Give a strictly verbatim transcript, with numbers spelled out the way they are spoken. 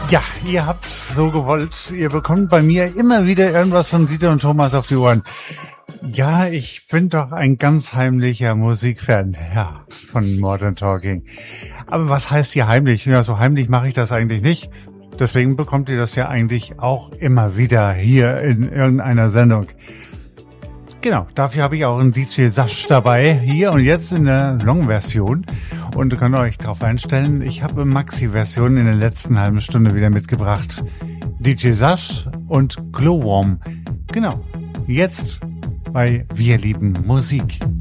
Ja, ihr habt's so gewollt. Ihr bekommt bei mir immer wieder irgendwas von Dieter und Thomas auf die Ohren. Ja, ich bin doch ein ganz heimlicher Musikfan, ja, von Modern Talking. Aber was heißt hier heimlich? Ja, so heimlich mache ich das eigentlich nicht. Deswegen bekommt ihr das ja eigentlich auch immer wieder hier in irgendeiner Sendung. Genau, dafür habe ich auch einen D J Sasch dabei, hier und jetzt in der Long-Version. Und ihr könnt euch darauf einstellen, ich habe Maxi-Version in der letzten halben Stunde wieder mitgebracht. D J Sasch und Glowworm. Genau, jetzt bei Wir lieben Musik.